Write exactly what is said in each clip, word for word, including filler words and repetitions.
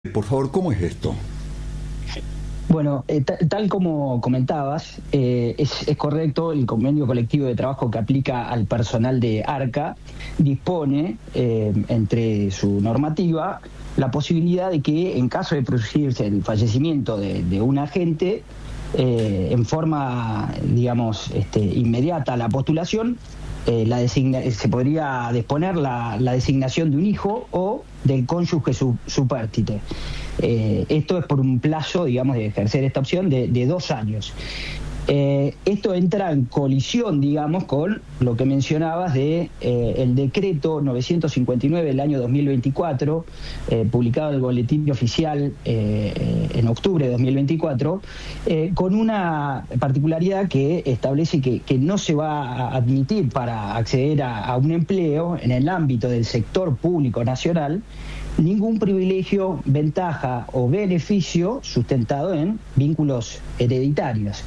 Por favor, ¿cómo es esto? Bueno, eh, tal como comentabas, eh, es, es correcto, el convenio colectivo de trabajo que aplica al personal de ARCA dispone, eh, entre su normativa, la posibilidad de que en caso de producirse el fallecimiento de, de un agente, eh, en forma, digamos, este, inmediata a la postulación, eh, la designa- se podría disponer la, la designación de un hijo o del cónyuge su, supérstite. Eh, esto es por un plazo, digamos, de ejercer esta opción de, de dos años. Eh, esto entra en colisión, digamos, con lo que mencionabas de eh, el decreto novecientos cincuenta y nueve del año dos mil veinticuatro, eh, publicado en el Boletín Oficial eh, en octubre de dos mil veinticuatro, eh, con una particularidad que establece que, que no se va a admitir para acceder a, a un empleo en el ámbito del sector público nacional ningún privilegio, ventaja o beneficio sustentado en vínculos hereditarios.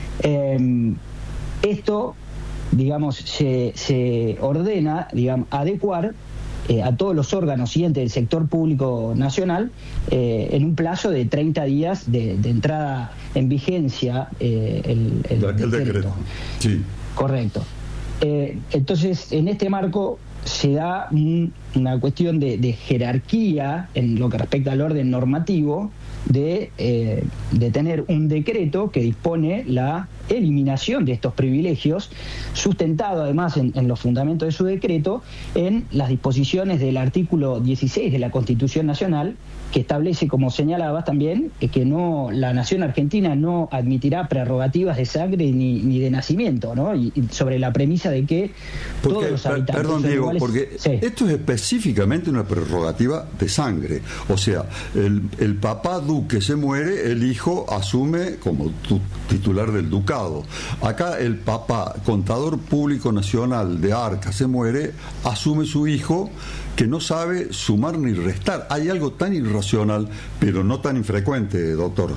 Eh, esto, digamos, se, se ordena, digamos, adecuar eh, a todos los órganos y entes del sector público nacional eh, en un plazo de treinta días de, de entrada en vigencia eh, el, el, el decreto. decreto. Sí. Correcto. Eh, entonces, en este marco se da un, una cuestión de, de jerarquía en lo que respecta al orden normativo de, eh, de tener un decreto que dispone la eliminación de estos privilegios, sustentado además en, en los fundamentos de su decreto en las disposiciones del artículo dieciséis de la Constitución Nacional, que establece, como señalabas también, que no la nación argentina no admitirá prerrogativas de sangre ni, ni de nacimiento, ¿no? Y, y sobre la premisa de que porque, todos los habitantes perdón, son Diego, iguales. porque Sí. Esto es específicamente una prerrogativa de sangre. O sea, el, el papá duque se muere, el hijo asume como tu, titular del ducado. Acá el papá, contador público nacional de ARCA, se muere, asume su hijo, que no sabe sumar ni restar. Hay algo tan irracional, pero no tan infrecuente, doctor.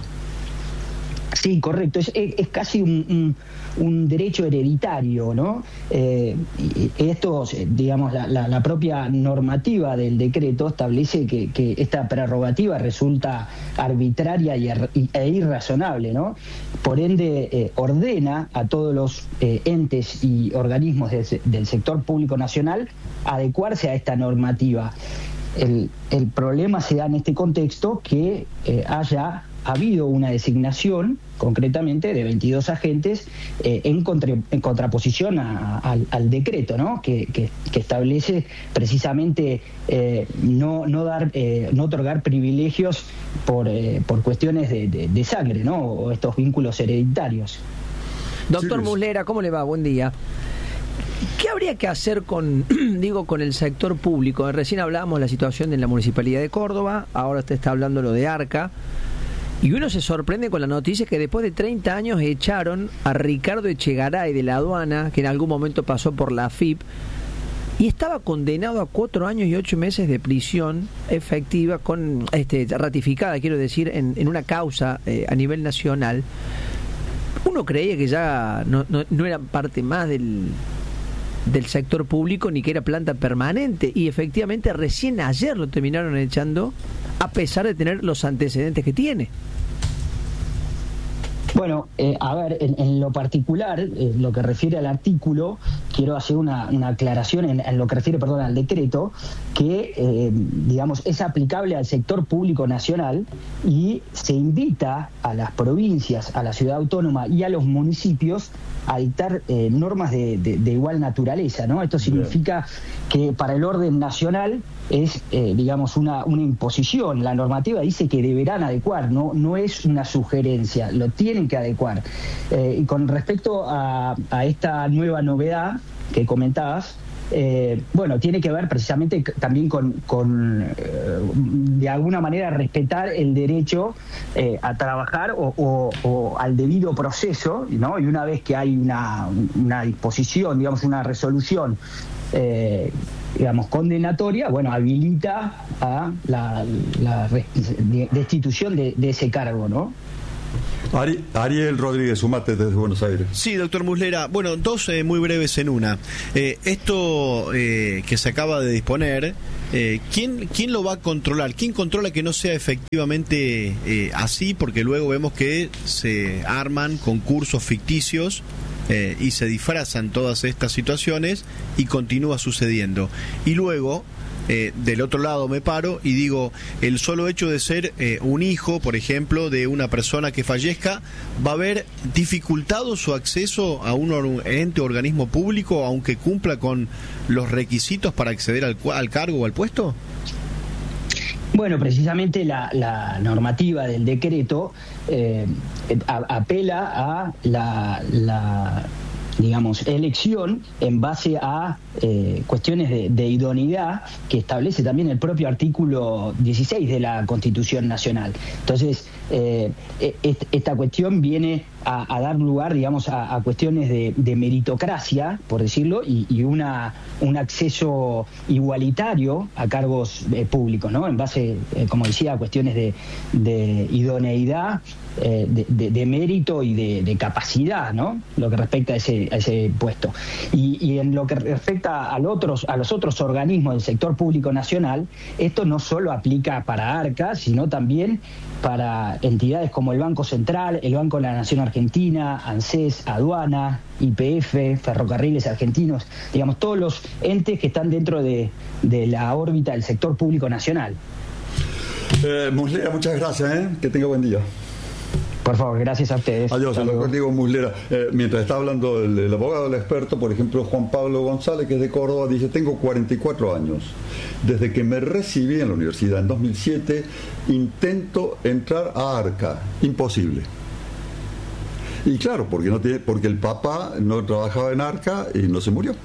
Sí, correcto. Es, es, es casi un, un, un derecho hereditario, ¿no? Eh, y esto, digamos, la, la, la propia normativa del decreto establece que, que esta prerrogativa resulta arbitraria y, y, e irrazonable, ¿no? Por ende, eh, ordena a todos los eh, entes y organismos de, del sector público nacional adecuarse a esta normativa. El, el problema se da en este contexto que eh, haya habido una designación, concretamente, de veintidós agentes eh, en, contra, en contraposición a, a, al, al decreto, ¿no? que, que, que establece precisamente eh, no, no, dar, eh, no otorgar privilegios por, eh, por cuestiones de, de, de sangre, ¿no? O estos vínculos hereditarios. Doctor sí, Muslera, ¿cómo le va? Buen día. ¿Qué habría que hacer con, digo, con el sector público? Recién hablábamos de la situación en la Municipalidad de Córdoba, ahora usted está hablando lo de ARCA, y uno se sorprende con la noticia que después de treinta años echaron a Ricardo Echegaray de la aduana, que en algún momento pasó por la A F I P, y estaba condenado a cuatro años y ocho meses de prisión efectiva, con este ratificada, quiero decir, en, en una causa eh, a nivel nacional. Uno creía que ya no, no, no era parte más del... del sector público ni que era planta permanente, y efectivamente recién ayer lo terminaron echando a pesar de tener los antecedentes que tiene. Bueno, eh, a ver, en, en lo particular, en lo que refiere al artículo, quiero hacer una, una aclaración en, en lo que refiere, perdón, al decreto, que, eh, digamos, es aplicable al sector público nacional y se invita a las provincias, a la ciudad autónoma y a los municipios a dictar eh, normas de, de, de igual naturaleza, ¿no? Esto significa que para el orden nacional es, eh, digamos, una, una imposición. La normativa dice que deberán adecuar, no, no es una sugerencia, lo tienen que adecuar. Eh, y con respecto a, a esta nueva novedad que comentabas, Eh, bueno, tiene que ver precisamente también con, con eh, de alguna manera, respetar el derecho eh, a trabajar o, o, o al debido proceso, ¿no? Y una vez que hay una, una disposición, digamos, una resolución eh, digamos, condenatoria, bueno, habilita a la, la destitución de, de ese cargo, ¿no? Ari, Ariel Rodríguez, sumate desde Buenos Aires. Sí, doctor Muslera. Bueno, dos eh, muy breves en una. Eh, esto eh, que se acaba de disponer eh, ¿quién, ¿quién lo va a controlar? ¿Quién controla que no sea efectivamente eh, así? Porque luego vemos que se arman concursos ficticios eh, y se disfrazan todas estas situaciones y continúa sucediendo. Y luego... Eh, del otro lado me paro y digo, el solo hecho de ser eh, un hijo, por ejemplo, de una persona que fallezca, ¿va a haber dificultado su acceso a un ente o organismo público, aunque cumpla con los requisitos para acceder al, al cargo o al puesto? Bueno, precisamente la, la normativa del decreto eh, a, apela a la... la digamos, elección en base a eh, cuestiones de, de idoneidad que establece también el propio artículo dieciséis de la Constitución Nacional. Entonces, eh, est- esta cuestión viene a, a dar lugar, digamos, a, a cuestiones de, de meritocracia, por decirlo, y, y una un acceso igualitario a cargos eh, públicos, ¿no? En base, eh, como decía, a cuestiones de, de idoneidad, eh, de, de, de mérito y de, de capacidad, ¿no? Lo que respecta a ese, a ese puesto. Y, y en lo que respecta a, los otros, a los otros organismos del sector público nacional, esto no solo aplica para ARCA, sino también para entidades como el Banco Central, el Banco de la Nación Argentina, ANSES, Aduana, Y P F, Ferrocarriles Argentinos, digamos, todos los entes que están dentro de, de la órbita del sector público nacional. Eh, Muslera, muchas gracias, ¿eh? Que tenga buen día. Por favor, gracias a ustedes. Adiós, el doctor Diego Muslera. Eh, mientras está hablando el, el abogado, el experto, por ejemplo, Juan Pablo González, que es de Córdoba, dice, tengo cuarenta y cuatro años. Desde que me recibí en la universidad en dos mil siete, intento entrar a ARCA. Imposible. Y claro, porque, no tiene, porque el papá no trabajaba en ARCA y no se murió.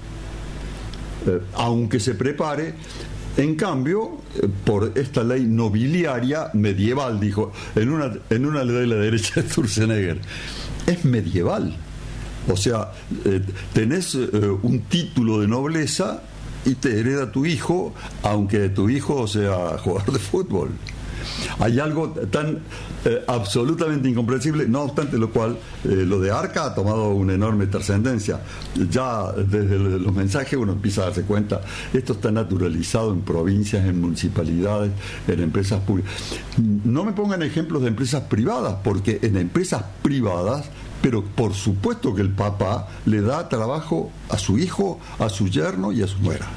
Eh, aunque se prepare... En cambio, por esta ley nobiliaria medieval, dijo, en una, en una ley de la derecha de Sturzenegger, es medieval. O sea, eh, tenés eh, un título de nobleza y te hereda tu hijo, aunque tu hijo sea jugador de fútbol. Hay algo tan eh, absolutamente incomprensible, no obstante lo cual, eh, lo de ARCA ha tomado una enorme trascendencia. Ya desde los mensajes uno empieza a darse cuenta, esto está naturalizado en provincias, en municipalidades, en empresas públicas. No me pongan ejemplos de empresas privadas, porque en empresas privadas, pero por supuesto que el papá le da trabajo a su hijo, a su yerno y a su nuera.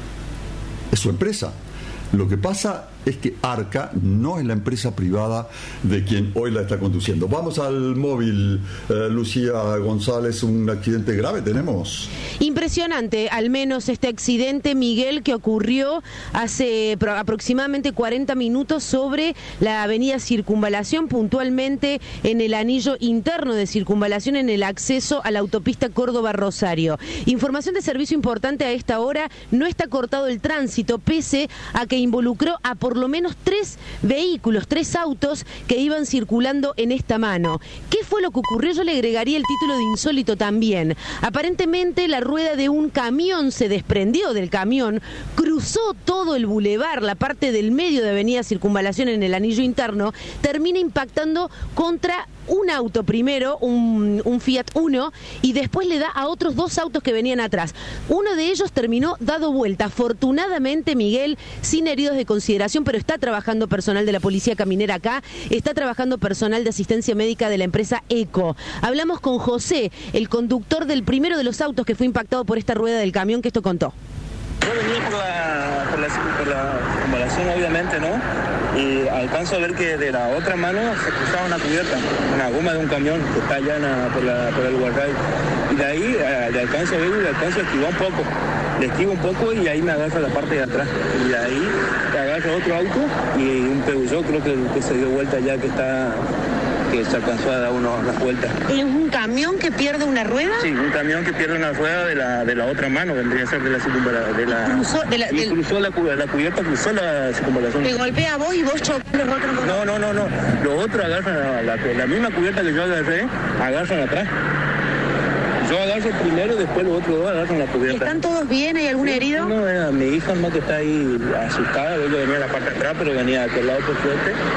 Es su empresa. Lo que pasa es que ARCA no es la empresa privada de quien hoy la está conduciendo. Vamos al móvil. eh, Lucía González, un accidente grave tenemos. Impresionante, al menos este accidente, Miguel, que ocurrió hace pro- aproximadamente cuarenta minutos sobre la avenida Circunvalación, puntualmente en el anillo interno de Circunvalación, en el acceso a la autopista Córdoba-Rosario. Información de servicio importante a esta hora: no está cortado el tránsito, pese a que involucró a por lo menos tres vehículos, tres autos que iban circulando en esta mano. ¿Qué fue lo que ocurrió? Yo le agregaría el título de insólito también. Aparentemente la rueda de un camión se desprendió del camión, cruzó todo el bulevar, la parte del medio de avenida Circunvalación en el anillo interno, termina impactando contra un auto primero, un, un Fiat Uno, y después le da a otros dos autos que venían atrás. Uno de ellos terminó dado vuelta. Afortunadamente, Miguel, sin heridos de consideración, pero está trabajando personal de la Policía Caminera acá, está trabajando personal de asistencia médica de la empresa ECO. Hablamos con José, el conductor del primero de los autos que fue impactado por esta rueda del camión, que esto contó. Yo venía por la, por la, por la circunvalación, obviamente, ¿no? Y alcanzo a ver que de la otra mano se cruzaba una cubierta, una goma de un camión que está allá en la, por, la, por el guarray. Y de ahí eh, le alcanzo a ver y le alcanzo a esquivar un poco. Le esquivo un poco y ahí me agarra la parte de atrás. Y de ahí te agarra otro auto y un Peugeot, creo que, que se dio vuelta ya, que está... que se alcanzó a dar unos, unas vueltas. ¿Es un camión que pierde una rueda? Sí, un camión que pierde una rueda de la, de la otra mano, vendría a ser de la circunvalación. De la, cruzó, de la, y del... cruzó la, la cubierta, cruzó la circunvalación. ¿Te golpea a vos y vos chocas los otros? No, no, no, no. Los otros agarran la, la, la misma cubierta que yo agarré, agarran atrás. Yo agarro primero y después los otros dos agarran la cubierta. ¿Están todos bien? ¿Hay algún herido? No, era mi hija, no, que está ahí asustada. Ella venía a la parte de atrás, pero venía de aquel lado por suerte.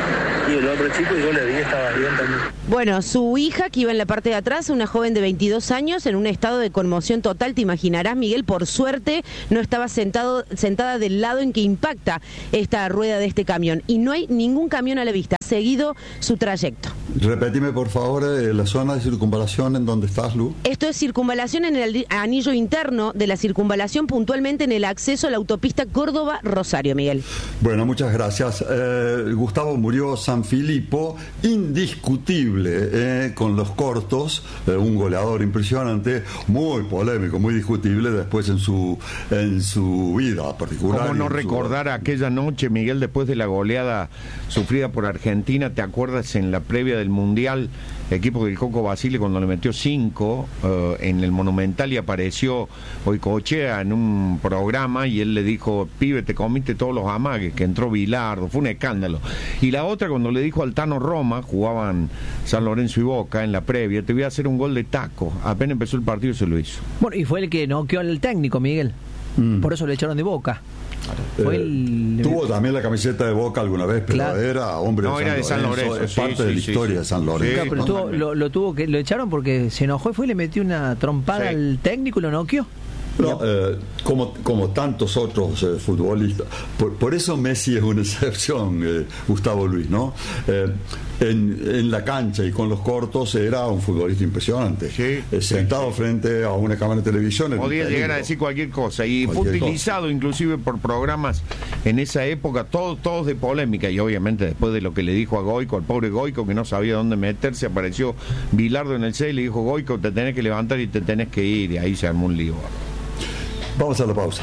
y el otro chico yo le vi, estaba bien también. Bueno, su hija, que iba en la parte de atrás, una joven de veintidós años, en un estado de conmoción total, te imaginarás, Miguel, por suerte no estaba sentado, sentada del lado en que impacta esta rueda de este camión. Y no hay ningún camión a la vista, ha seguido su trayecto. Repetime, por favor, eh, la zona de circunvalación en donde estás, Lu. Esto es circunvalación en el anillo interno de la circunvalación, puntualmente en el acceso a la autopista Córdoba-Rosario, Miguel. Bueno, muchas gracias. Eh, Gustavo Murió Sanfilippo, indiscutible eh, con los cortos, eh, un goleador impresionante, muy polémico, muy discutible después en su en su vida particular. ¿Cómo no su... recordar aquella noche, Miguel, después de la goleada sufrida por Argentina? ¿Te acuerdas en la previa del Mundial, el equipo del Coco Basile, cuando le metió cinco uh, en el Monumental, y apareció Goicoechea en un programa y él le dijo: pibe, te comiste todos los amagues, que entró Bilardo, fue un escándalo? Y la otra, cuando le dijo al Tano Roma, jugaban San Lorenzo y Boca en la previa: te voy a hacer un gol de taco. Apenas empezó el partido se lo hizo. Bueno, y fue el que noqueó al técnico, Miguel. Mm. Por eso le echaron de Boca. Fue eh, el... Tuvo también la camiseta de Boca alguna vez, pero claro, era hombre no, de, San era de San Lorenzo, Lorenzo, es sí, parte sí, de la sí, historia sí. de San Lorenzo. Claro, pero ¿no? tuvo, lo, lo tuvo que lo echaron porque se enojó y fue y le metió una trompada sí. al técnico y lo noqueó. No, eh, como, como tantos otros eh, futbolistas. Por, por eso Messi es una excepción, eh, Gustavo Luis, ¿no? Eh, en, en la cancha y con los cortos era un futbolista impresionante. Sí, eh, sentado sí. frente a una cámara de televisión. Podía llegar a decir cualquier cosa. Y cualquier fue utilizado cosa. Inclusive por programas en esa época, todos, todos de polémica. Y obviamente después de lo que le dijo a Goico, al pobre Goico, que no sabía dónde meterse, apareció Bilardo en el C y le dijo: Goico, te tenés que levantar y te tenés que ir. Y ahí se armó un lío. Vamos a la pausa.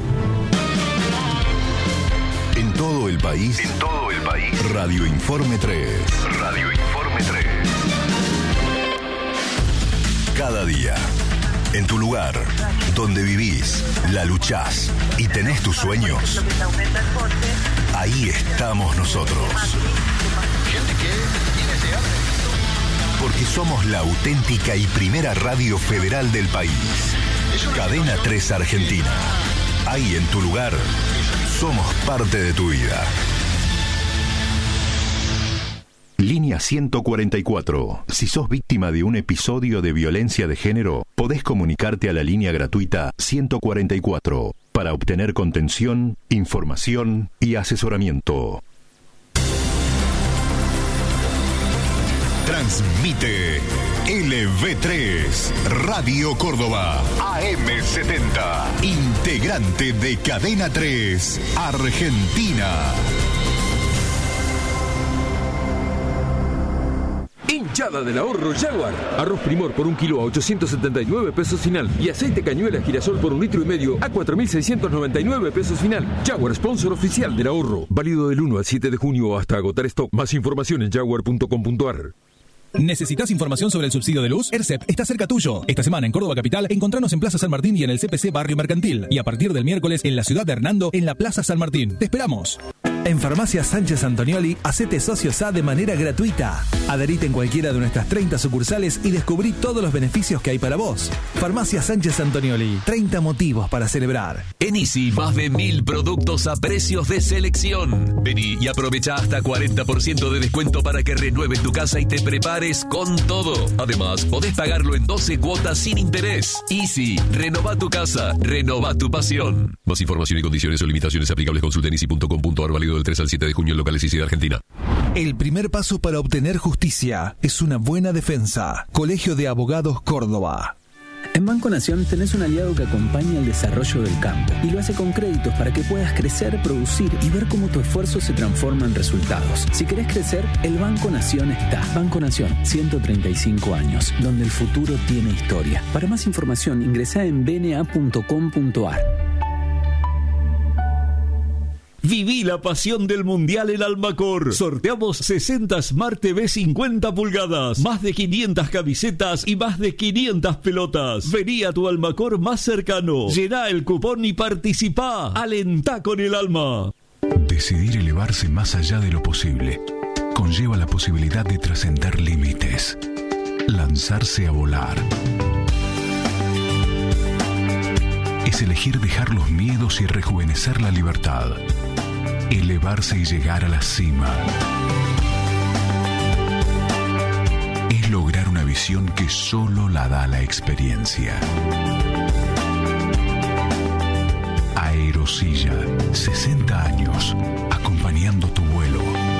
En todo el país. En todo el país. Radio Informe tres. Radio Informe tres. Cada día. En tu lugar. Donde vivís. La luchás. Y tenés tus sueños. Ahí estamos nosotros. Porque somos la auténtica y primera radio federal del país. Cadena tres Argentina. Ahí en tu lugar, somos parte de tu vida. Línea ciento cuarenta y cuatro. Si sos víctima de un episodio de violencia de género, podés comunicarte a la línea gratuita ciento cuarenta y cuatro para obtener contención, información y asesoramiento. Transmite L V tres, Radio Córdoba, A M setenta, integrante de Cadena tres, Argentina. Hinchada del ahorro Jaguar. Arroz Primor por un kilo a ochocientos setenta y nueve pesos final. Y aceite cañuela girasol por un litro y medio a cuatro mil seiscientos noventa y nueve pesos final. Jaguar, sponsor oficial del ahorro. Válido del uno al siete de junio hasta agotar stock. Más información en jaguar punto com punto ar. ¿Necesitas información sobre el subsidio de luz? ERCEP está cerca tuyo. Esta semana en Córdoba Capital, encontranos en Plaza San Martín y en el C P C Barrio Mercantil. Y a partir del miércoles en la ciudad de Hernando, en la Plaza San Martín. ¡Te esperamos! En Farmacia Sánchez Antonioli, hacete socio S A de manera gratuita. Adherite en cualquiera de nuestras treinta sucursales y descubrí todos los beneficios que hay para vos. Farmacia Sánchez Antonioli, treinta motivos para celebrar. En Easy, más de mil productos a precios de selección. Vení y aprovecha hasta cuarenta por ciento de descuento para que renueves tu casa y te prepares con todo. Además, podés pagarlo en doce cuotas sin interés. Easy, renova tu casa, renova tu pasión. Más información y condiciones o limitaciones aplicables consulta en easy punto com punto ar, válido del tres al siete de junio en locales Easy de Argentina. El primer paso para obtener justicia es una buena defensa. Colegio de Abogados Córdoba. En Banco Nación tenés un aliado que acompaña el desarrollo del campo y lo hace con créditos para que puedas crecer, producir y ver cómo tu esfuerzo se transforma en resultados. Si querés crecer, el Banco Nación está. Banco Nación, ciento treinta y cinco años, donde el futuro tiene historia. Para más información, ingresá en b n a punto com punto ar. Viví la pasión del Mundial en Almacor. Sorteamos sesenta Smart T V cincuenta pulgadas, más de quinientas camisetas y más de quinientas pelotas. Vení a tu Almacor más cercano. Llená el cupón y participá. Alentá con el alma. Decidir elevarse más allá de lo posible conlleva la posibilidad de trascender límites. Lanzarse a volar. Es elegir dejar los miedos y rejuvenecer la libertad. Elevarse y llegar a la cima. solo la da la experiencia. Aerosilla, sesenta años, acompañando tu vuelo.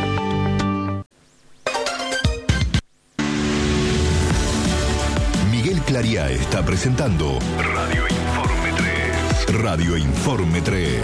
Miguel Clariá está presentando Radio Informe tres. Radio Informe tres.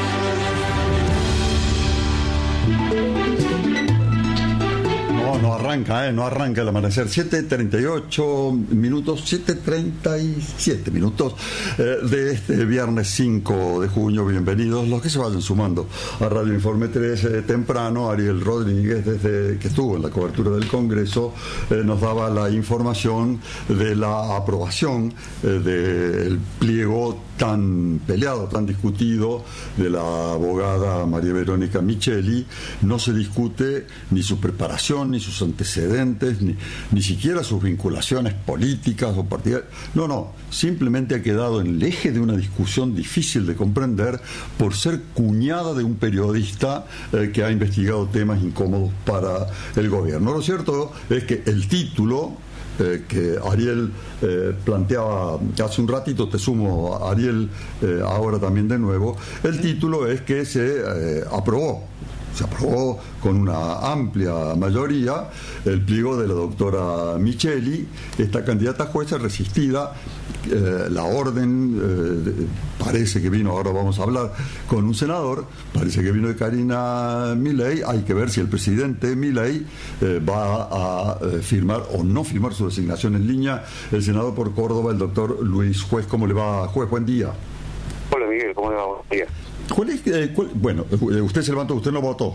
No, no arranca, ¿eh? No arranca el amanecer. siete treinta y ocho minutos, siete treinta y siete minutos eh, de este viernes cinco de junio. Bienvenidos los que se vayan sumando a Radio Informe tres eh, temprano. Ariel Rodríguez, desde que estuvo en la cobertura del Congreso, eh, nos daba la información de la aprobación eh, del pliego tan peleado, tan discutido de la abogada María Verónica Micheli. No se discute ni su preparación, ni sus antecedentes, ni, ni siquiera sus vinculaciones políticas o partidarias. No, no, simplemente ha quedado en el eje de una discusión difícil de comprender por ser cuñada de un periodista eh, que ha investigado temas incómodos para el gobierno. Lo cierto es que el título Eh, que Ariel eh, planteaba hace un ratito, te sumo a Ariel eh, ahora también de nuevo, el título es que se eh, aprobó, se aprobó con una amplia mayoría el pliego de la doctora Micheli, esta candidata jueza resistida. Eh, la orden eh, parece que vino, ahora vamos a hablar con un senador, parece que vino de Karina Milei. Hay que ver si el presidente Milei eh, va a eh, firmar o no firmar su designación en línea. El senador por Córdoba, el doctor Luis Juez. ¿Cómo le va, Juez? Buen día. Hola, Miguel, ¿cómo le va? Buen día. ¿Cuál es, eh, cuál, bueno, usted se levantó, usted no votó.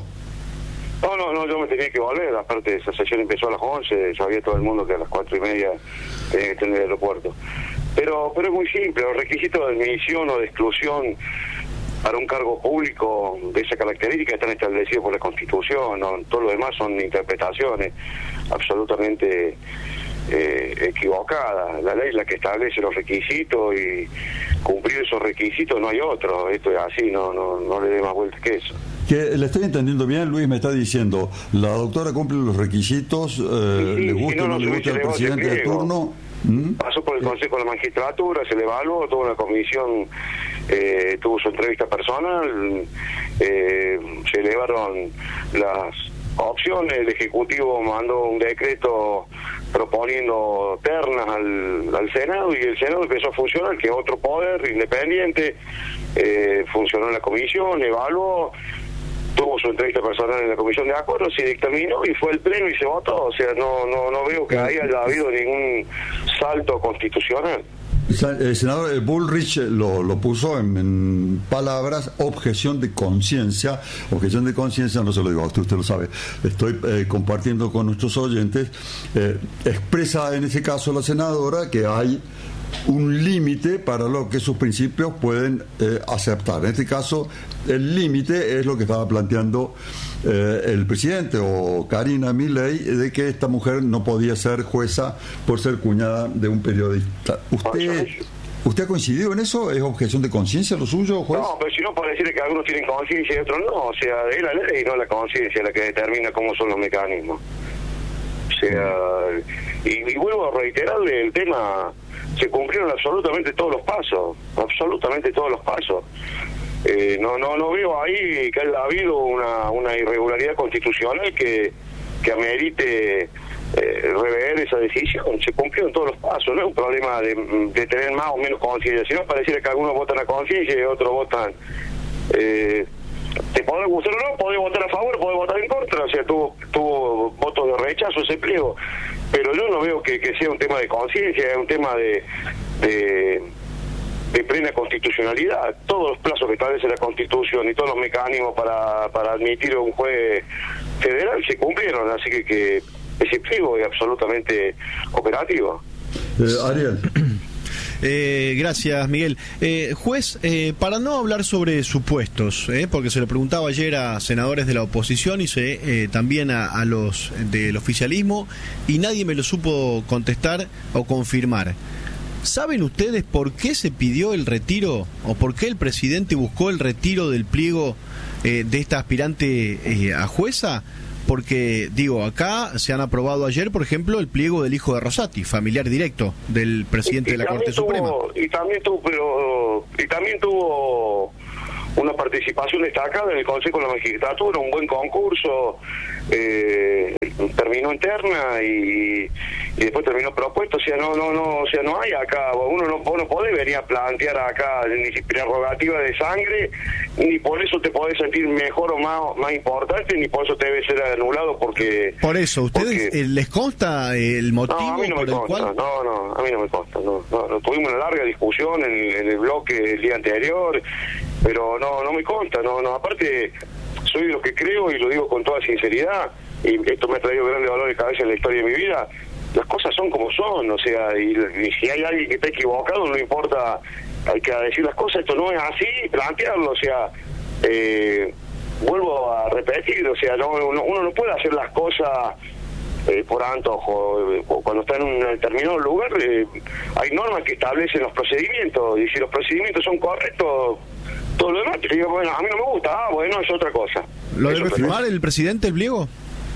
No, no, no, yo me tenía que volver. Aparte, esa sesión empezó a las once, sabía todo el mundo que a las cuatro y media tenía que estar en el aeropuerto. Pero, pero es muy simple, los requisitos de admisión o de exclusión para un cargo público de esa característica están establecidos por la Constitución, ¿no? Todo lo demás son interpretaciones absolutamente eh, equivocadas. La ley es la que establece los requisitos y cumplir esos requisitos no hay otro. Esto es así, no, no, no le dé más vueltas que eso. Que le estoy entendiendo bien, Luis me está diciendo, la doctora cumple los requisitos, eh, sí, le gusta o no, no le gusta al presidente de turno. ¿Mm? Pasó por el Consejo de la Magistratura, se le evaluó, tuvo una comisión, eh, tuvo su entrevista personal, eh, se elevaron las opciones, el Ejecutivo mandó un decreto proponiendo ternas al, al Senado y el Senado empezó a funcionar, que es otro poder independiente, eh, funcionó en la comisión, evaluó, tuvo su entrevista personal en la comisión de acuerdos, se dictaminó y fue el pleno y se votó. O sea, no no no veo que ahí haya habido ningún salto constitucional. El senador Bullrich lo, lo puso en, en palabras, objeción de conciencia. Objeción de conciencia, no se lo digo a usted, usted lo sabe. Estoy eh, compartiendo con nuestros oyentes. Eh, expresa en ese caso la senadora que hay un límite para lo que sus principios pueden eh, aceptar. En este caso, el límite es lo que estaba planteando eh, el presidente o Karina Milei, de que esta mujer no podía ser jueza por ser cuñada de un periodista. ¿Usted usted ha coincidido en eso? ¿Es objeción de conciencia lo suyo, juez? No, pero si no, puede decir que algunos tienen conciencia y otros no. O sea, es la ley y no la conciencia la que determina cómo son los mecanismos. O sea, y, y vuelvo a reiterarle el tema. Se cumplieron absolutamente todos los pasos, absolutamente todos los pasos. Eh, no no no veo ahí que haya habido una, una irregularidad constitucional que, que amerite eh, rever esa decisión. Se cumplieron todos los pasos, no es un problema de, de tener más o menos conciencia, sino pareciera que algunos votan a conciencia y otros votan... Eh, te podés gustar o no, podés votar a favor, podés votar en contra, o sea, tuvo, tuvo votos de rechazo ese pliego, pero yo no veo que, que sea un tema de conciencia, es un tema de, de de plena constitucionalidad. Todos los plazos que establece la Constitución y todos los mecanismos para, para admitir a un juez federal se cumplieron, así que, que ese pliego es absolutamente operativo. Eh, Ariel. Eh, gracias, Miguel. Eh, juez, eh, para no hablar sobre supuestos, eh, porque se lo preguntaba ayer a senadores de la oposición y se, eh, también a, a los del oficialismo, y nadie me lo supo contestar o confirmar. ¿Saben ustedes por qué se pidió el retiro o por qué el presidente buscó el retiro del pliego eh, de esta aspirante eh, a jueza? porque, digo, acá se han aprobado ayer, por ejemplo, el pliego del hijo de Rosati, familiar directo del presidente y, y de la Corte tuvo, Suprema. Y también tuvo, pero, y también tuvo una participación destacada en el Consejo de la Magistratura, un buen concurso, eh, terminó interna y, y después terminó propuesto. O sea, no, no, no, o sea, no hay acá, uno no, uno puede venir a plantear acá ni prerrogativa de sangre, ni por eso te podés sentir mejor o más, más importante, ni por eso te debe ser anulado porque... Por eso, ¿ustedes porque, eh, les consta el motivo no, a mí no por me el consta, cual...? No, no, a mí no me consta, no, no, no, tuvimos una larga discusión en, en el bloque el día anterior, pero no, no me consta, no, no, aparte soy de lo que creo y lo digo con toda sinceridad, y esto me ha traído grandes valores de cabeza en la historia de mi vida. Las cosas son como son, o sea, y, y si hay alguien que está equivocado, no importa, hay que decir las cosas, esto no es así, plantearlo, o sea, eh, vuelvo a repetir, o sea, no, no, uno no puede hacer las cosas eh, por antojo. Cuando está en un determinado lugar, eh, hay normas que establecen los procedimientos, y si los procedimientos son correctos, todo lo demás, digo, bueno, a mí no me gusta, ah, bueno, es otra cosa. ¿Lo es debe firmar cosa. el presidente, el pliego?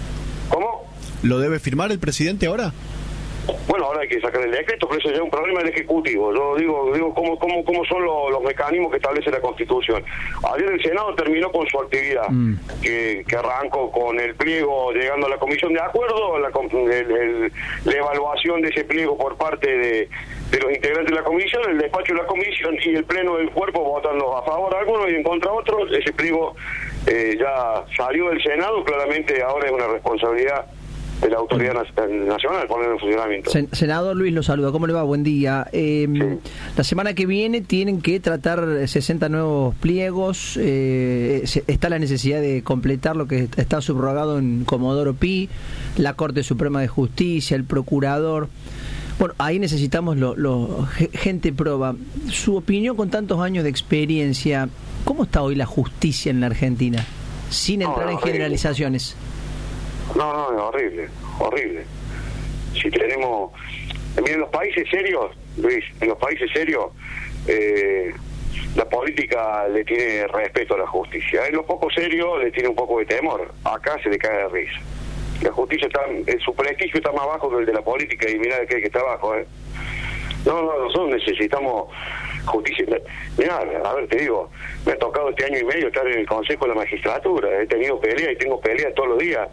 ¿Cómo? ¿Lo debe firmar el presidente ahora? Bueno, ahora hay que sacar el decreto, pero eso ya es un problema del Ejecutivo. Yo digo, digo cómo, cómo, cómo son los, los mecanismos que establece la Constitución. Ayer el Senado terminó con su actividad, mm. que, que arrancó con el pliego llegando a la Comisión de Acuerdo, la, el, el, la evaluación de ese pliego por parte de, de los integrantes de la Comisión, el despacho de la Comisión y el Pleno del Cuerpo votando a favor de algunos y en contra de otros. Ese pliego eh, ya salió del Senado, claramente ahora es una responsabilidad de la autoridad nacional poner en funcionamiento. Sen senador Luis, lo saluda. ¿Cómo le va? Buen día. Eh, sí. La semana que viene tienen que tratar sesenta nuevos pliegos. Eh, está la necesidad de completar lo que está subrogado en Comodoro Pi, la Corte Suprema de Justicia, el Procurador. Bueno, ahí necesitamos lo, lo, gente proba. Su opinión con tantos años de experiencia, ¿cómo está hoy la justicia en la Argentina? Sin entrar no, no, en generalizaciones. No, no, es horrible, horrible. Si tenemos... Miren, los países serios, Luis, en los países serios, eh, la política le tiene respeto a la justicia. En los poco serios le tiene un poco de temor. Acá se le cae de risa. La justicia está... Su prestigio está más bajo que el de la política y mirá que, que está abajo, ¿eh? No, no, nosotros necesitamos justicia. Mirá, a ver, te digo, me ha tocado este año y medio estar en el Consejo de la Magistratura. He tenido pelea y tengo pelea todos los días.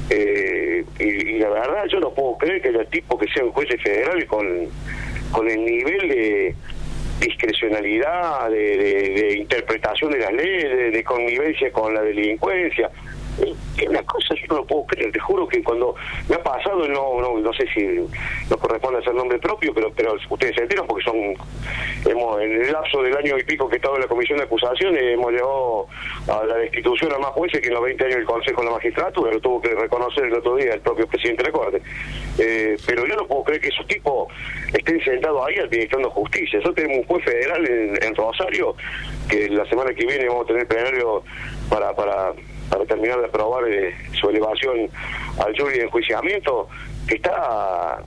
Eh, y, y la verdad yo no puedo creer que haya tipos que sean jueces federales con, con el nivel de discrecionalidad, de, de, de interpretación de las leyes, de, de connivencia con la delincuencia. Es una cosa, yo no lo puedo creer, te juro que cuando me ha pasado, no no no sé si no corresponde hacer nombre propio, pero pero ustedes se enteran porque son, hemos en el lapso del año y pico que he estado en la comisión de acusaciones, hemos llevado a la destitución a más jueces que en los veinte años del Consejo de la Magistratura, lo tuvo que reconocer el otro día el propio presidente de la Corte. Eh, pero yo no puedo creer que esos tipos estén sentados ahí administrando justicia. Nosotros tenemos un juez federal en, en Rosario, que la semana que viene vamos a tener plenario para para para terminar de aprobar eh, su elevación al jury de enjuiciamiento, que está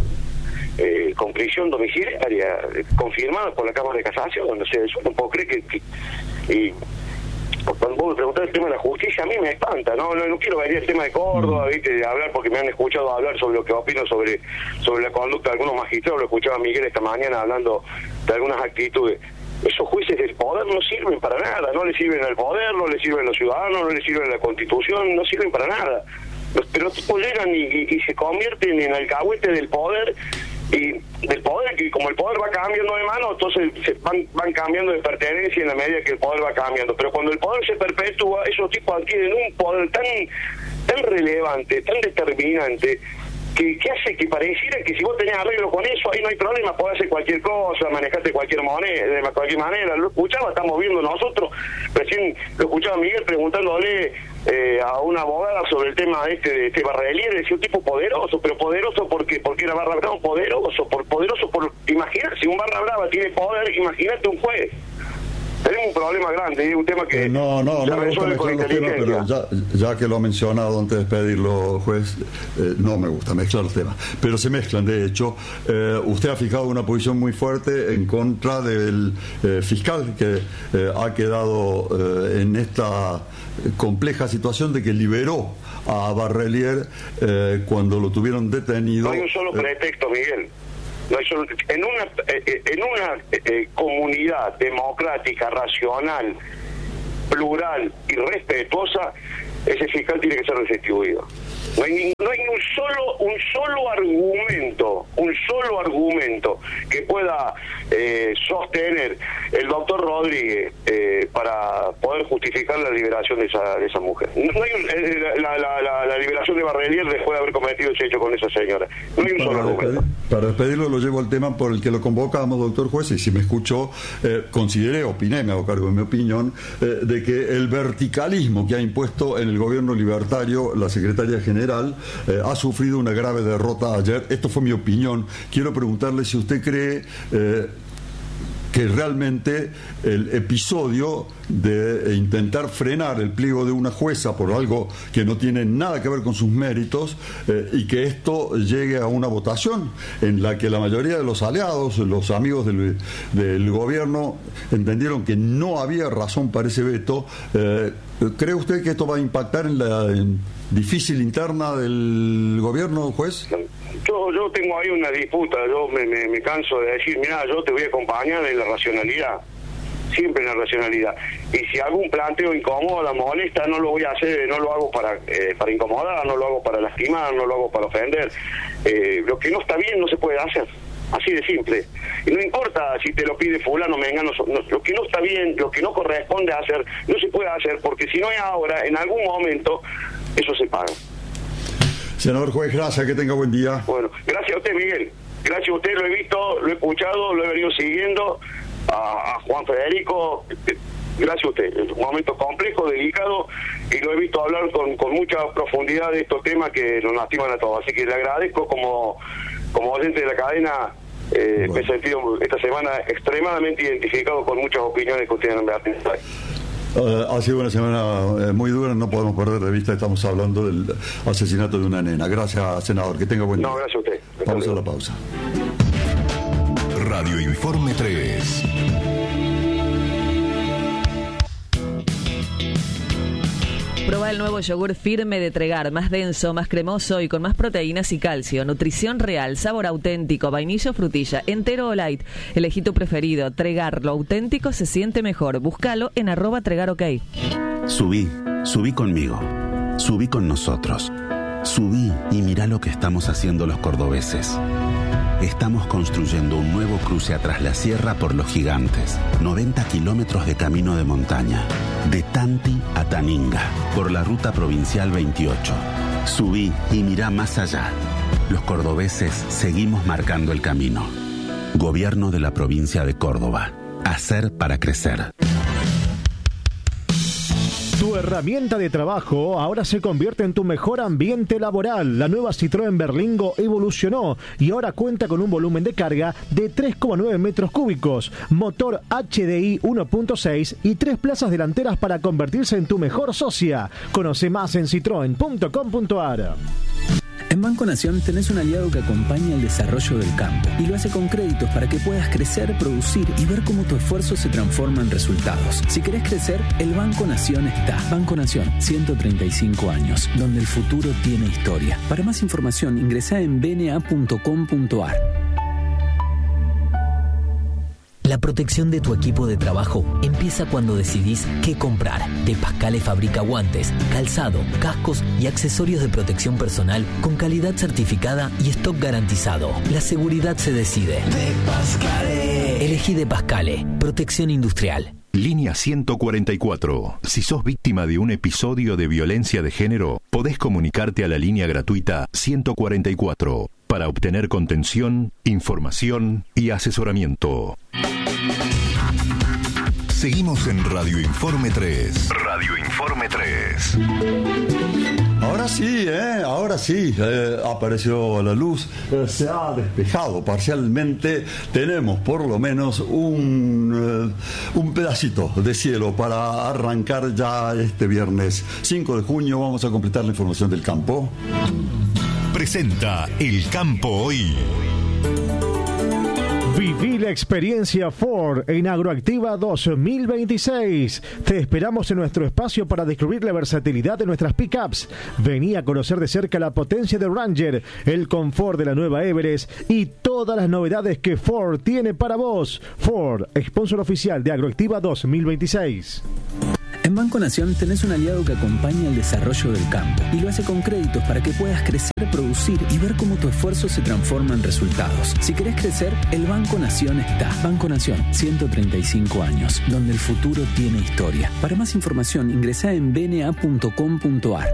eh, con prisión domiciliaria, eh, confirmada por la Cámara de Casación. O sea, yo no puedo creer que... que y, cuando vos me preguntás el tema de la justicia, a mí me espanta, ¿no? No, no quiero venir al tema de Córdoba, ¿viste? De hablar, porque me han escuchado hablar sobre lo que opino sobre, sobre la conducta de algunos magistrados. Lo escuchaba Miguel esta mañana hablando de algunas actitudes. Esos jueces del poder no sirven para nada, no le sirven al poder, no le sirven a los ciudadanos, no le sirven a la Constitución, no sirven para nada. Pero los tipos llegan y, y, y se convierten en alcahuete del poder, y del poder, que como el poder va cambiando de mano, entonces se van, van cambiando de pertenencia en la medida que el poder va cambiando. Pero cuando el poder se perpetúa, esos tipos adquieren un poder tan, tan relevante, tan determinante, Que, que hace que pareciera que si vos tenés arreglo con eso, ahí no hay problema, podés hacer cualquier cosa, manejarte cualquier moneda, de cualquier manera. Lo escuchaba, estamos viendo nosotros, recién lo escuchaba Miguel preguntándole eh, a una abogada sobre el tema este de este Barrelier, decía un tipo poderoso, pero poderoso porque porque era Barra Brava, poderoso, por poderoso por, imagínate, si un Barra Brava tiene poder, imagínate un juez. tenemos un problema grande, y un tema que eh, no, no, se no me gusta resuelve con mezclar los temas, pero inteligencia. ya, ya que lo ha mencionado antes de despedirlo, juez, eh, no me gusta mezclar los temas, pero se mezclan. De hecho, eh, usted ha fijado una posición muy fuerte en contra del eh, fiscal que eh, ha quedado eh, en esta compleja situación de que liberó a Barrelier eh, cuando lo tuvieron detenido. No hay un solo pretexto, Miguel. No hay solo, en una eh, en una eh, comunidad democrática, racional, plural y respetuosa, ese fiscal tiene que ser restituido. No hay, ni, no hay un solo un solo argumento, un solo argumento que pueda eh, sostener el doctor Rodríguez eh, para poder justificar la liberación de esa de esa mujer. No hay un, eh, la, la, la, la liberación de Barrelier después de haber cometido ese hecho con esa señora. No hay un para solo argumento. Despedir, para despedirlo lo llevo al tema por el que lo convocamos, doctor juez, y si me escuchó, eh, consideré, opiné, me hago cargo de mi opinión, eh, de que el verticalismo que ha impuesto en el gobierno libertario la secretaria general eh, ha sufrido una grave derrota ayer. Esto fue mi opinión. Quiero preguntarle si usted cree eh, que realmente el episodio de intentar frenar el pliego de una jueza por algo que no tiene nada que ver con sus méritos eh, y que esto llegue a una votación en la que la mayoría de los aliados, los amigos del, del gobierno, entendieron que no había razón para ese veto. Eh, ¿Cree usted que esto va a impactar en la en difícil interna del gobierno, juez? Yo yo tengo ahí una disputa, yo me, me, me canso de decir, mira, yo te voy a acompañar en la racionalidad, siempre en la racionalidad, y si algún planteo incomoda, molesta, no lo voy a hacer, no lo hago para eh, para incomodar, no lo hago para lastimar, no lo hago para ofender. Eh, lo que no está bien no se puede hacer, así de simple, y no importa si te lo pide fulano, mengano, no, lo que no está bien, lo que no corresponde hacer, no se puede hacer, porque si no es ahora, en algún momento eso se paga. Senador juez, gracias, que tenga buen día. Bueno, gracias a usted, Miguel. Gracias a usted, lo he visto, lo he escuchado, lo he venido siguiendo. A, a Juan Federico, gracias a usted. Es un momento complejo, delicado, y lo he visto hablar con, con mucha profundidad de estos temas que nos lastiman a todos. Así que le agradezco como, como oyente de la cadena. Eh, bueno. Me he sentido esta semana extremadamente identificado con muchas opiniones que ustedes han vertido. Uh, ha sido una semana eh, muy dura, no podemos perder de vista, estamos hablando del asesinato de una nena. Gracias, senador, que tenga buen día. No, gracias a usted. Vamos a la pausa. Radio Informe tres. Proba el nuevo yogur firme de Tregar, más denso, más cremoso y con más proteínas y calcio. Nutrición real, sabor auténtico, vainilla o frutilla, entero o light. Elegí tu preferido. Tregar, lo auténtico se siente mejor. Búscalo en arroba Tregar OK. Subí, subí conmigo. Subí con nosotros. Subí y mirá lo que estamos haciendo los cordobeses. Estamos construyendo un nuevo cruce a Tras la Sierra por Los Gigantes. noventa kilómetros de camino de montaña. De Tanti a Taninga, por la ruta provincial veintiocho. Subí y mirá más allá. Los cordobeses seguimos marcando el camino. Gobierno de la provincia de Córdoba. Hacer para crecer. Tu herramienta de trabajo ahora se convierte en tu mejor ambiente laboral. La nueva Citroën Berlingo evolucionó y ahora cuenta con un volumen de carga de tres coma nueve metros cúbicos, motor H D I uno punto seis y tres plazas delanteras para convertirse en tu mejor socia. Conoce más en citroen punto com punto ar. En Banco Nación tenés un aliado que acompaña el desarrollo del campo y lo hace con créditos para que puedas crecer, producir y ver cómo tu esfuerzo se transforma en resultados. Si querés crecer, el Banco Nación está. Banco Nación, ciento treinta y cinco años, donde el futuro tiene historia. Para más información, ingresá en b n a punto com punto ar. La protección de tu equipo de trabajo empieza cuando decidís qué comprar. De Pascale fabrica guantes, calzado, cascos y accesorios de protección personal con calidad certificada y stock garantizado. La seguridad se decide. De Pascale. Elegí De Pascale. Protección industrial. Línea ciento cuarenta y cuatro. Si sos víctima de un episodio de violencia de género, podés comunicarte a la línea gratuita ciento cuarenta y cuatro para obtener contención, información y asesoramiento. Seguimos en Radio Informe tres. Radio Informe tres. Ahora Ahora sí, ¿eh? Ahora sí, eh, apareció la luz, eh, se ha despejado parcialmente, tenemos por lo menos un, eh, un pedacito de cielo para arrancar ya este viernes cinco de junio. Vamos a completar la información del campo. Presenta El Campo Hoy. Viví la experiencia Ford en Agroactiva dos mil veintiséis. Te esperamos en nuestro espacio para descubrir la versatilidad de nuestras pickups. Vení a conocer de cerca la potencia de Ranger, el confort de la nueva Everest y todas las novedades que Ford tiene para vos. Ford, sponsor oficial de Agroactiva dos mil veintiséis. En Banco Nación tenés un aliado que acompaña el desarrollo del campo y lo hace con créditos para que puedas crecer, producir y ver cómo tu esfuerzo se transforma en resultados. Si querés crecer, el Banco Nación está. Banco Nación, ciento treinta y cinco años, donde el futuro tiene historia. Para más información, ingresá en b n a punto com punto a r.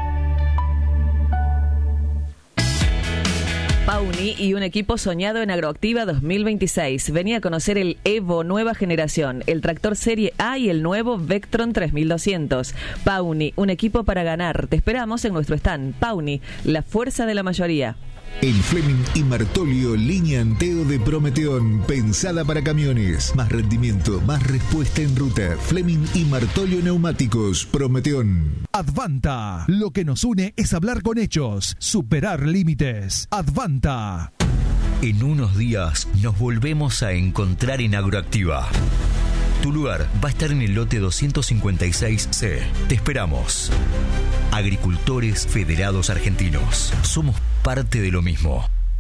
Pauni y un equipo soñado en Agroactiva dos mil veintiséis. Venía a conocer el Evo nueva generación, el tractor Serie A y el nuevo Vectron tres mil doscientos. Pauni, un equipo para ganar. Te esperamos en nuestro stand. Pauni, la fuerza de la mayoría. El Fleming y Martolio línea Anteo de Prometeón, pensada para camiones. Más rendimiento, más respuesta en ruta. Fleming y Martolio Neumáticos, Prometeón. Advanta, lo que nos une es hablar con hechos, superar límites. Advanta. En unos días nos volvemos a encontrar en Agroactiva. Tu lugar va a estar en el lote doscientos cincuenta y seis C. Te esperamos. Agricultores Federados Argentinos. Somos parte de lo mismo.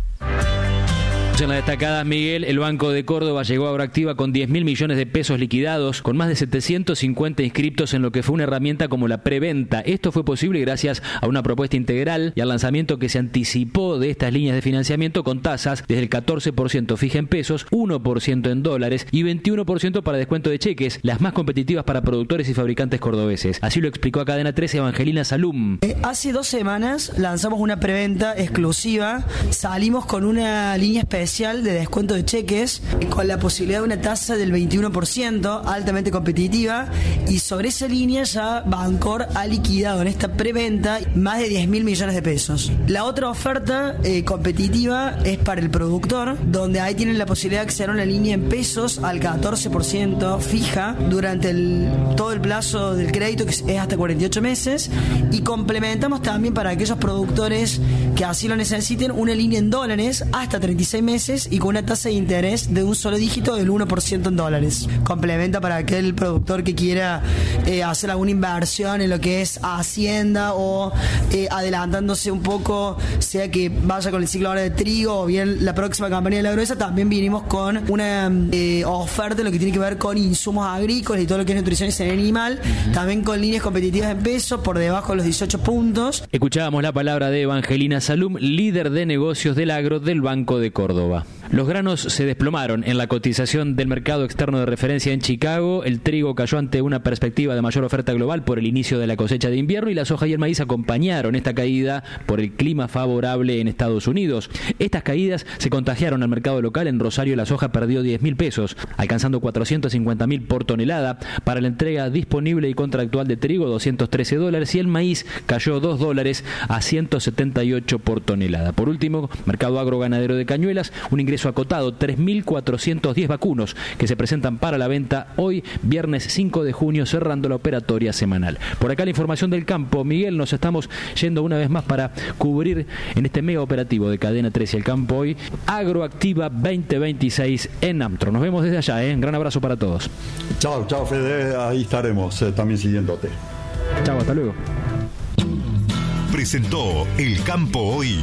En las destacadas, Miguel, el Banco de Córdoba llegó a Agroactiva con diez mil millones de pesos liquidados, con más de setecientos cincuenta inscriptos en lo que fue una herramienta como la preventa. Esto fue posible gracias a una propuesta integral y al lanzamiento que se anticipó de estas líneas de financiamiento con tasas desde el catorce por ciento fija en pesos, uno por ciento en dólares y veintiuno por ciento para descuento de cheques, las más competitivas para productores y fabricantes cordobeses. Así lo explicó a Cadena trece Evangelina Salum. Eh, hace dos semanas lanzamos una preventa exclusiva, salimos con una línea especial de descuento de cheques con la posibilidad de una tasa del veintiuno por ciento altamente competitiva, y sobre esa línea ya Bancor ha liquidado en esta preventa más de diez mil millones de pesos. La otra oferta eh, competitiva es para el productor, donde ahí tienen la posibilidad de acceder a una línea en pesos al catorce por ciento fija durante el, todo el plazo del crédito, que es hasta cuarenta y ocho meses, y complementamos también para aquellos productores que así lo necesiten una línea en dólares hasta treinta y seis meses y con una tasa de interés de un solo dígito del uno por ciento en dólares. Complementa para aquel productor que quiera eh, hacer alguna inversión en lo que es Hacienda o eh, adelantándose un poco, sea que vaya con el ciclo ahora de trigo o bien la próxima campaña de la gruesa. También vinimos con una eh, oferta en lo que tiene que ver con insumos agrícolas y todo lo que es nutrición y sanidad animal, también con líneas competitivas en pesos por debajo de los dieciocho puntos. Escuchábamos la palabra de Evangelina Salum, líder de negocios del agro del Banco de Córdoba. Los granos se desplomaron en la cotización del mercado externo de referencia en Chicago. El trigo cayó ante una perspectiva de mayor oferta global por el inicio de la cosecha de invierno, y la soja y el maíz acompañaron esta caída por el clima favorable en Estados Unidos. Estas caídas se contagiaron al mercado local. En Rosario la soja perdió diez mil pesos, alcanzando cuatrocientos cincuenta mil por tonelada. Para la entrega disponible y contractual de trigo, doscientos trece dólares, y el maíz cayó dos dólares a ciento setenta y ocho por tonelada. Por último, mercado agroganadero de Cañuelas, un ingreso acotado, tres mil cuatrocientos diez vacunos que se presentan para la venta hoy, viernes cinco de junio, cerrando la operatoria semanal. Por acá la información del campo. Miguel, nos estamos yendo una vez más para cubrir en este mega operativo de Cadena trece El Campo Hoy, Agroactiva veinte veintiséis en Amtro. Nos vemos desde allá, ¿eh? Un gran abrazo para todos. Chao, chao Fede, ahí estaremos eh, también siguiéndote. Chao, hasta luego. Presentó El Campo Hoy.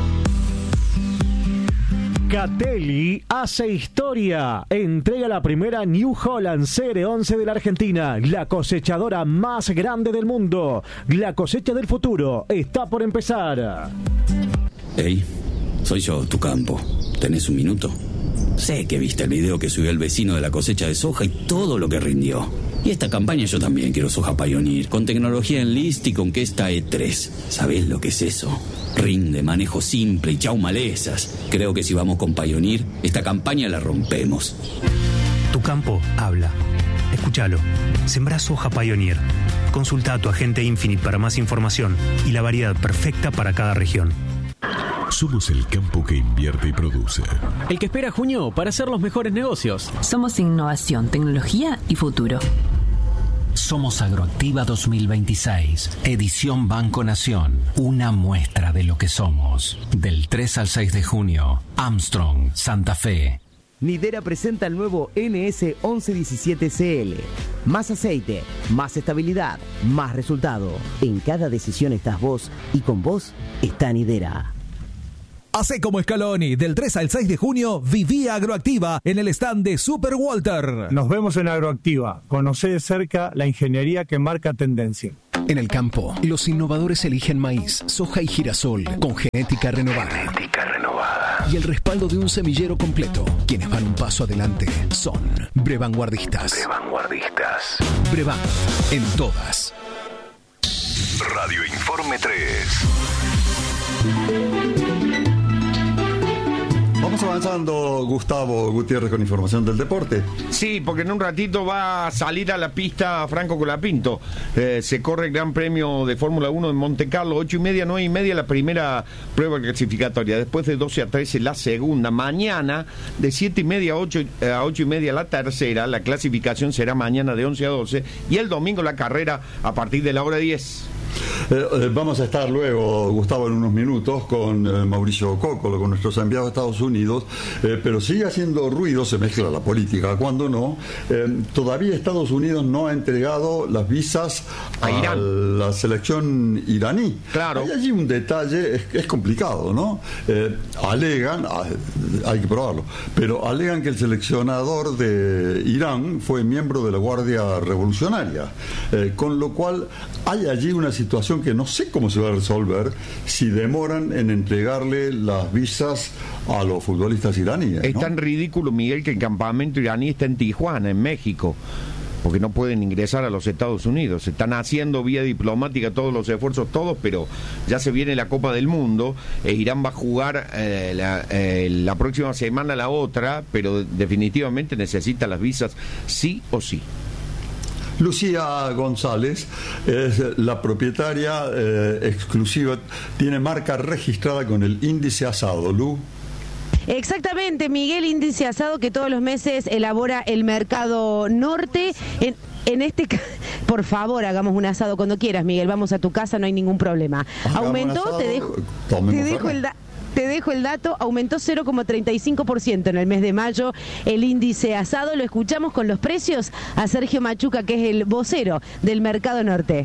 Catelli hace historia. Entrega la primera New Holland C R once de la Argentina, la cosechadora más grande del mundo. La cosecha del futuro está por empezar. Hey, soy yo, tu campo. ¿Tenés un minuto? Sé que viste el video que subió el vecino de la cosecha de soja y todo lo que rindió. Y esta campaña yo también quiero soja Pioneer, con tecnología Enlist y con que esta E tres. ¿Sabés lo que es eso? Rinde, manejo simple y chau malezas. Creo que si vamos con Pioneer, esta campaña la rompemos. Tu campo habla. Escúchalo. Sembrá soja Pioneer. Consulta a tu agente Infinite para más información y la variedad perfecta para cada región. Somos el campo que invierte y produce. El que espera junio para hacer los mejores negocios. Somos innovación, tecnología y futuro. Somos Agroactiva dos mil veintiséis, edición Banco Nación, una muestra de lo que somos. Del tres al seis de junio, Armstrong, Santa Fe. Nidera presenta el nuevo N S once diecisiete C L. Más aceite, más estabilidad, más resultado. En cada decisión estás vos y con vos está Nidera. Hacé como Scaloni, del tres al seis de junio, viví Agroactiva en el stand de Super Walter. Nos vemos en Agroactiva. Conocé de cerca la ingeniería que marca tendencia. En el campo, los innovadores eligen maíz, soja y girasol con genética renovada. Genética renovada. Y el respaldo de un semillero completo. Quienes van un paso adelante son Brevanguardistas. Brevanguardistas. Brevan, en todas. Radio Informe tres. Vamos avanzando, Gustavo Gutiérrez, con información del deporte. Sí, porque en un ratito va a salir a la pista Franco Colapinto. Eh, se corre el Gran Premio de Fórmula uno en Monte Carlo, ocho y media, nueve y media la primera prueba clasificatoria. Después de doce a trece la segunda. Mañana, de siete y media a ocho, eh, a ocho y media la tercera. La clasificación será mañana de once a doce. Y el domingo la carrera a partir de la hora diez. Eh, eh, vamos a estar luego, Gustavo, en unos minutos con eh, Mauricio Cócolo, con nuestros enviados a Estados Unidos, eh, pero sigue haciendo ruido, se mezcla la política, cuando no. Eh, todavía Estados Unidos no ha entregado las visas a, a la selección iraní. Claro. Hay allí un detalle, es, es complicado, ¿no? Eh, alegan, hay que probarlo, pero alegan que el seleccionador de Irán fue miembro de la Guardia Revolucionaria, eh, con lo cual hay allí una situación que no sé cómo se va a resolver si demoran en entregarle las visas a los futbolistas iraníes, ¿no? Es tan ridículo, Miguel, que el campamento iraní está en Tijuana, en México, porque no pueden ingresar a los Estados Unidos. Se están haciendo vía diplomática todos los esfuerzos, todos, pero ya se viene la Copa del Mundo. Eh, Irán va a jugar eh, la, eh, la próxima semana la otra, pero definitivamente necesita las visas sí o sí. Lucía González es la propietaria eh, exclusiva, tiene marca registrada con el índice asado. Lu. Exactamente, Miguel, índice asado que todos los meses elabora el Mercado Norte. En, en este por favor, hagamos un asado cuando quieras, Miguel, vamos a tu casa, no hay ningún problema. Hagamos Aumentó, asado, te dejo, te dejo el dato. Te dejo el dato, aumentó cero coma treinta y cinco por ciento en el mes de mayo el índice asado. Lo escuchamos con los precios a Sergio Machuca, que es el vocero del Mercado Norte.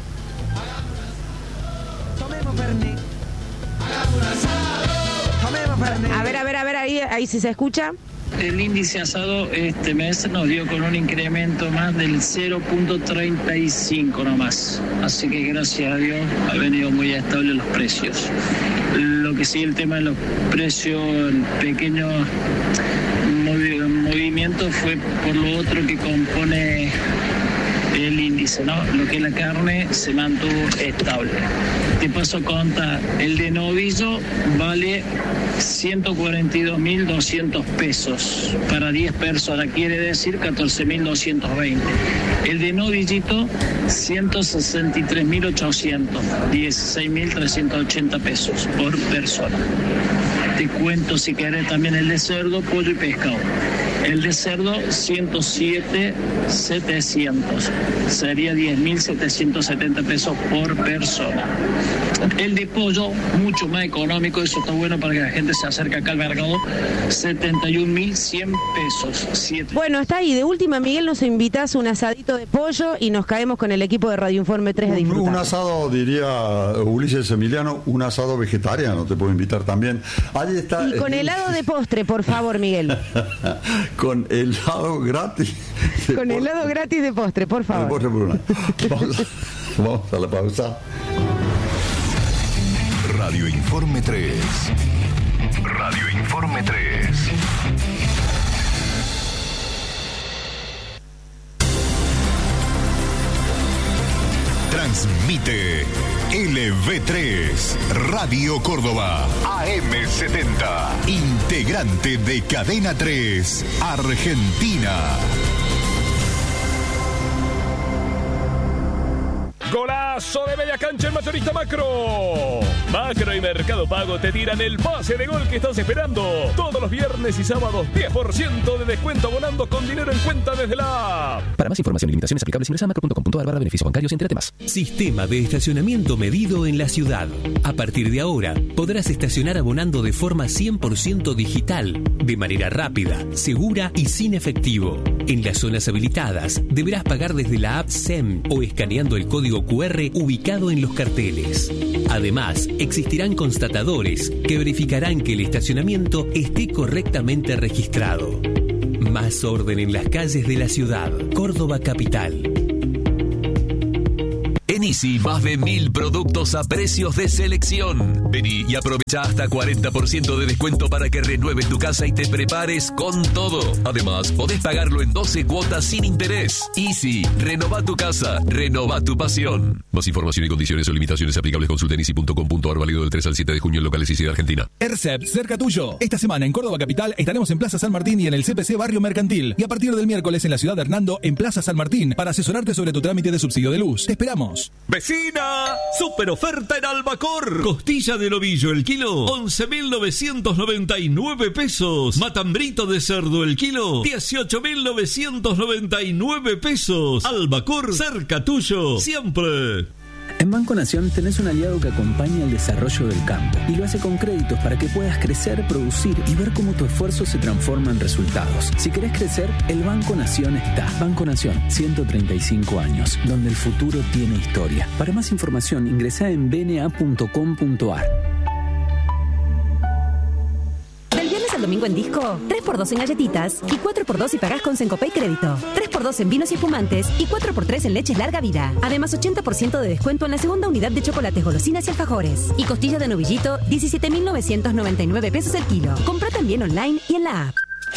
A ver, a ver, a ver, ahí, ahí sí se escucha. El índice asado este mes nos dio con un incremento más del cero punto treinta y cinco nomás. Así que gracias a Dios ha venido muy estable los precios. Lo que sí, el tema de los precios, el pequeño movi- movimiento fue por lo otro que compone el índice, ¿no? Lo que es la carne se mantuvo estable. Te paso a contar, el de novillo vale ciento cuarenta y dos mil doscientos pesos para diez personas, quiere decir catorce mil doscientos veinte. El de novillito, ciento sesenta y tres mil ochocientos, dieciséis mil trescientos ochenta pesos por persona. Te cuento si querés también el de cerdo, pollo y pescado. El de cerdo, ciento siete mil setecientos, sería diez mil setecientos setenta pesos por persona. El de pollo, mucho más económico, eso está bueno para que la gente se acerque acá al mercado, setenta y un mil cien pesos. Siete. Bueno, está ahí. De última, Miguel, nos invitas un asadito de pollo y nos caemos con el equipo de Radio Informe tres a disfrutar. Un, un asado, diría Ulises Emiliano, un asado vegetariano, te puedo invitar también. Ahí está. Y con helado de postre, por favor, Miguel. Con helado gratis. Con helado gratis de postre, por favor. Postre por una. Vamos, vamos a la pausa. Radio Informe tres. Radio Informe tres. Transmite L V tres, Radio Córdoba, A M setenta, integrante de Cadena tres, Argentina. Golazo de media cancha en Mayorista Macro. Macro y Mercado Pago te tiran el pase de gol que estás esperando. Todos los viernes y sábados, diez por ciento de descuento abonando con dinero en cuenta desde la app. Para más información y limitaciones aplicables ingresa a macro punto com punto a r barra beneficios bancarios y entérate más. Sistema de estacionamiento medido en la ciudad. A partir de ahora, podrás estacionar abonando de forma cien por ciento digital, de manera rápida, segura y sin efectivo. En las zonas habilitadas, deberás pagar desde la app S E M o escaneando el código cu erre ubicado en los carteles. Además, existirán constatadores que verificarán que el estacionamiento esté correctamente registrado. Más orden en las calles de la ciudad. Córdoba Capital. En Easy, más de mil productos a precios de selección. Vení y aprovecha hasta cuarenta por ciento de descuento para que renueves tu casa y te prepares con todo. Además, podés pagarlo en doce cuotas sin interés. Easy, renova tu casa, renova tu pasión. Más información y condiciones o limitaciones aplicables consulta en easy punto com punto a r, válido del tres al siete de junio en locales Easy de Argentina. ERCEP, cerca tuyo. Esta semana en Córdoba Capital estaremos en Plaza San Martín y en el C P C Barrio Mercantil. Y a partir del miércoles en la ciudad de Hernando, en Plaza San Martín, para asesorarte sobre tu trámite de subsidio de luz. Te esperamos. ¡Vecina! ¡Super oferta en Albacor! Costilla de novillo el kilo, once mil novecientos noventa y nueve pesos. Matambrito de cerdo el kilo, dieciocho mil novecientos noventa y nueve pesos. Albacor, cerca tuyo, siempre. En Banco Nación tenés un aliado que acompaña el desarrollo del campo y lo hace con créditos para que puedas crecer, producir y ver cómo tu esfuerzo se transforma en resultados. Si querés crecer, el Banco Nación está. Banco Nación, ciento treinta y cinco años, donde el futuro tiene historia. Para más información, ingresá en b n a punto com punto a r. Del viernes al domingo en Disco, tres por dos en galletitas y cuatro por dos si pagás con Sencopay Crédito. tres por dos en vinos y espumantes y cuatro por tres en leches larga vida. Además, ochenta por ciento de descuento en la segunda unidad de chocolates, golosinas y alfajores. Y costilla de novillito, diecisiete mil novecientos noventa y nueve pesos el kilo. Compra también online y en la app.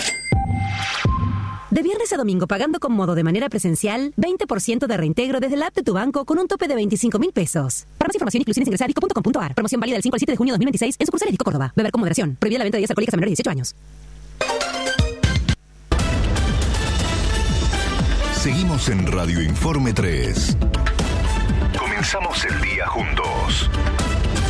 De viernes a domingo, pagando con modo de manera presencial, veinte por ciento de reintegro desde la app de tu banco con un tope de veinticinco mil pesos. Para más información, inclusiones, ingresa a disco punto com punto a r. Promoción válida del cinco al siete de junio de dos mil veintiséis en sucursales Disco Córdoba. Beber con moderación. Prohibida la venta de bebidas alcohólicas a menores de dieciocho años. Seguimos en Radio Informe tres. Comenzamos el día juntos.